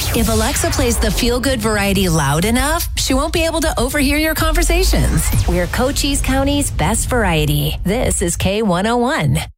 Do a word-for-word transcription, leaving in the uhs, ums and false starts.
If Alexa plays the feel-good variety loud enough, she won't be able to overhear your conversations. We're Cochise County's best variety. This is K one oh one.